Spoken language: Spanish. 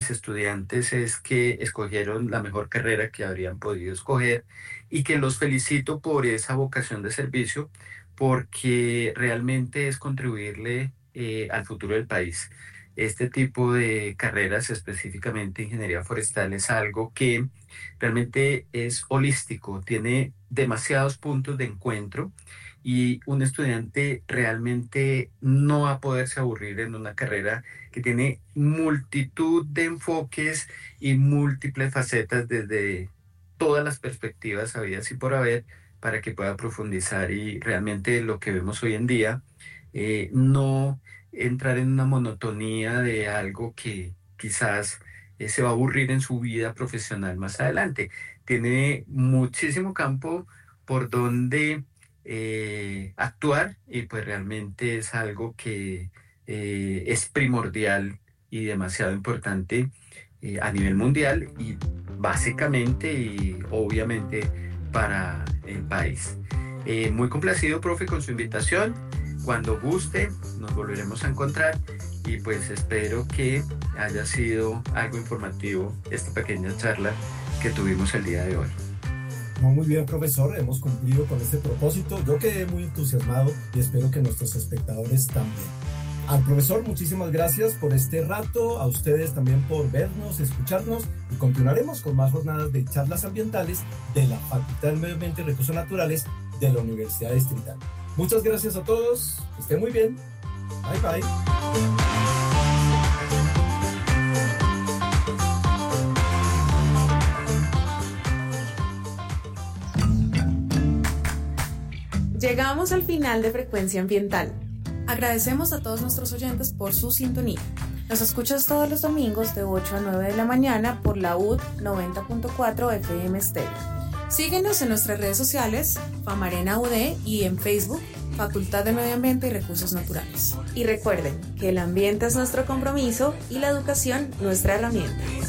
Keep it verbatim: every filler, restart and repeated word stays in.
mis estudiantes es que escogieron la mejor carrera que habrían podido escoger y que los felicito por esa vocación de servicio, porque realmente es contribuirle eh, al futuro del país. Este tipo de carreras, específicamente ingeniería forestal, es algo que realmente es holístico, tiene demasiados puntos de encuentro y un estudiante realmente no va a poderse aburrir en una carrera que tiene multitud de enfoques y múltiples facetas desde todas las perspectivas habidas y por haber para que pueda profundizar y realmente lo que vemos hoy en día, eh, no entrar en una monotonía de algo que quizás eh, se va a aburrir en su vida profesional más adelante. Tiene muchísimo campo por donde eh, actuar y pues realmente es algo que eh, es primordial y demasiado importante eh, a nivel mundial y básicamente y obviamente para el país. Eh, muy complacido, profe, con su invitación. Cuando guste, nos volveremos a encontrar y pues espero que haya sido algo informativo esta pequeña charla que tuvimos el día de hoy. No, muy bien, profesor, hemos cumplido con este propósito. Yo quedé muy entusiasmado y espero que nuestros espectadores también. Al profesor, muchísimas gracias por este rato, a ustedes también por vernos, escucharnos y continuaremos con más jornadas de charlas ambientales de la Facultad de Medio Ambiente y Recursos Naturales de la Universidad Distrital. Muchas gracias a todos, que estén muy bien. Bye bye. Llegamos al final de Frecuencia Ambiental. Agradecemos a todos nuestros oyentes por su sintonía. Nos escuchas todos los domingos de ocho a nueve de la mañana por la U D noventa punto cuatro F M Stereo. Síguenos en nuestras redes sociales, Famarena U D, y en Facebook, Facultad de Medio Ambiente y Recursos Naturales. Y recuerden que el ambiente es nuestro compromiso y la educación nuestra herramienta.